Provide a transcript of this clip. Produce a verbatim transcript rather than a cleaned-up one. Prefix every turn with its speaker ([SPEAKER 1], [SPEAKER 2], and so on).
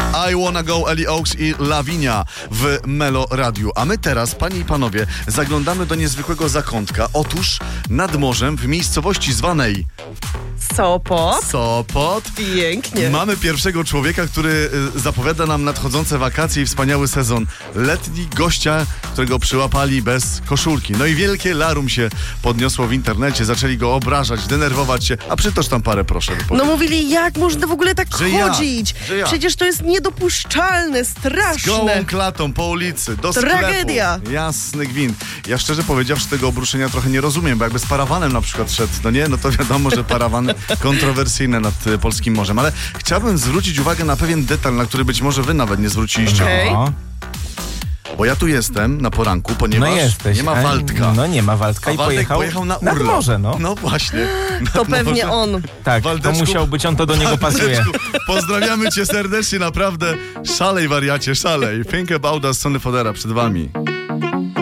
[SPEAKER 1] I Wanna Go, Ellie Oaks i Lavinia w Melo Radiu. A my teraz, panie i panowie, zaglądamy do niezwykłego zakątka. Otóż nad morzem, w miejscowości zwanej
[SPEAKER 2] Sopot.
[SPEAKER 1] Sopot.
[SPEAKER 2] Pięknie.
[SPEAKER 1] Mamy pierwszego człowieka, który y, zapowiada nam nadchodzące wakacje i wspaniały sezon letni. Gościa, którego przyłapali bez koszulki. No i wielkie larum się podniosło w internecie. Zaczęli go obrażać, denerwować się. A przytocz tam parę, proszę.
[SPEAKER 2] No mówili, jak można w ogóle tak
[SPEAKER 1] Że ja,
[SPEAKER 2] chodzić?
[SPEAKER 1] że ja.
[SPEAKER 2] Przecież to jest niedopuszczalne,
[SPEAKER 1] Z
[SPEAKER 2] straszne.
[SPEAKER 1] gołą klatą po ulicy, do
[SPEAKER 2] Tragedia.
[SPEAKER 1] sklepu. Jasny gwint. Ja szczerze powiedziawszy tego obruszenia trochę nie rozumiem, bo jakby z parawanem na przykład szedł, no nie, no to wiadomo, że parawany kontrowersyjne nad y, polskim morzem. Ale chciałbym zwrócić uwagę na pewien detal, na który być może wy nawet nie zwróciliście.
[SPEAKER 2] Okej.
[SPEAKER 3] No,
[SPEAKER 1] Bo ja tu jestem na poranku,
[SPEAKER 3] no
[SPEAKER 1] ponieważ
[SPEAKER 3] jesteś.
[SPEAKER 1] nie ma
[SPEAKER 3] a-
[SPEAKER 1] Waldka.
[SPEAKER 3] No nie ma Waldka
[SPEAKER 1] A
[SPEAKER 3] i
[SPEAKER 1] Waldek
[SPEAKER 3] pojechał,
[SPEAKER 1] pojechał na
[SPEAKER 3] nad
[SPEAKER 1] urlop.
[SPEAKER 3] morze, no.
[SPEAKER 1] No właśnie.
[SPEAKER 2] To
[SPEAKER 1] Nad
[SPEAKER 2] pewnie
[SPEAKER 1] morze.
[SPEAKER 2] on.
[SPEAKER 3] Tak, to
[SPEAKER 1] Waldeczku-
[SPEAKER 3] musiał być on, to do niego pasuje.
[SPEAKER 1] Waldeczku, pozdrawiamy cię serdecznie, naprawdę. Szalej, wariacie, szalej. Think about us, Sony Fodera przed wami.